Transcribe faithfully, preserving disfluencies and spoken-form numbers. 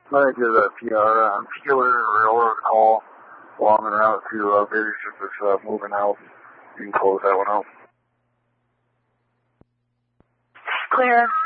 I did a P R on Peeler Railroad call along en route to uh, Beatty Ship is uh, moving out. You can close that one out. Clear.